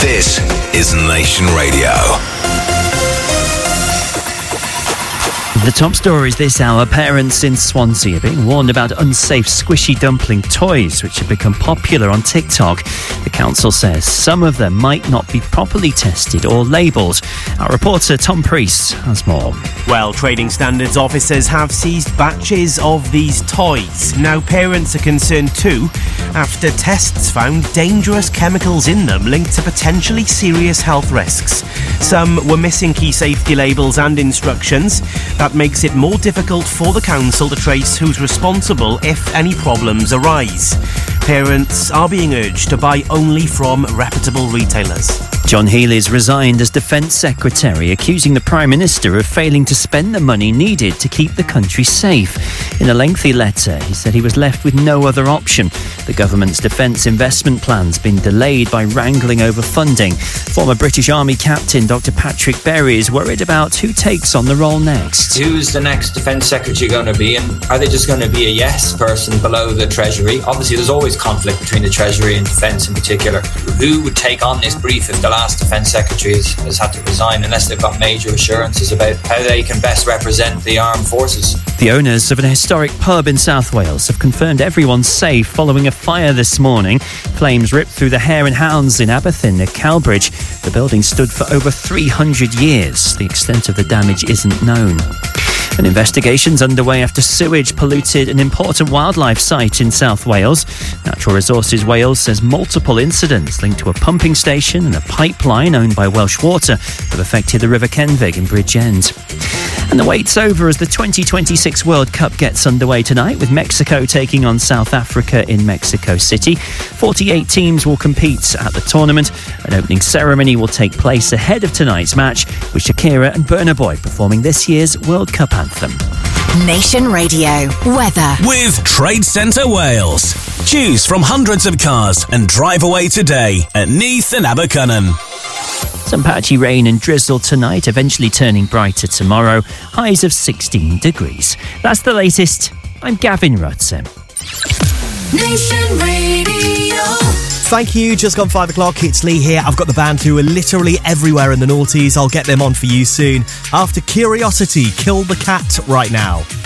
This is Nation Radio. The top stories this hour. Parents in Swansea are being warned about unsafe squishy dumpling toys which have become popular on TikTok. The council says some of them might not be properly tested or labelled. Our reporter Tom Priest has more. Well, trading standards officers have seized batches of these toys. Now parents are concerned too after tests found dangerous chemicals in them linked to potentially serious health risks. Some were missing key safety labels and instructions. That makes it more difficult for the council to trace who's responsible if any problems arise. Parents are being urged to buy only from reputable retailers. John Healey's resigned as Defence Secretary, accusing the Prime Minister of failing to spend the money needed to keep the country safe. In a lengthy letter, he said he was left with no other option. The government's defence investment plan's been delayed by wrangling over funding. Former British Army Captain Dr Patrick Berry is worried about who takes on the role next. Who's the next Defence Secretary going to be, and are they just going to be a yes person below the Treasury? Obviously there's always conflict between the Treasury and Defence in particular. Who would take on this brief if the last Defence Secretary has had to resign, unless they've got major assurances about how they can best represent the armed forces? The owners of an historic pub in South Wales have confirmed everyone's safe following a fire this morning. Flames ripped through the Hare and Hounds in Aberthin near Calbridge. The building stood for over 300 years. The extent of the damage isn't known. An investigation's underway after sewage polluted an important wildlife site in South Wales. Natural Resources Wales says multiple incidents linked to a pumping station and a pipeline owned by Welsh Water have affected the River Kenfig in Bridgend. And the wait's over as the 2026 World Cup gets underway tonight, with Mexico taking on South Africa in Mexico City. 48 teams will compete at the tournament. An opening ceremony will take place ahead of tonight's match, with Shakira and Burna Boy performing this year's World Cup anthem. Nation Radio weather With Trade Centre Wales. Choose from hundreds of cars and drive away today at Neath and Abercynon. Some patchy rain and drizzle tonight, eventually turning brighter tomorrow. Highs of 16 degrees. That's the latest. I'm Gavin Rudson. Nation Radio. Thank you. Just gone 5 o'clock. It's Lee here. I've got the band who are literally everywhere in the noughties. I'll get them on for you soon. After Curiosity, Kill the Cat right now.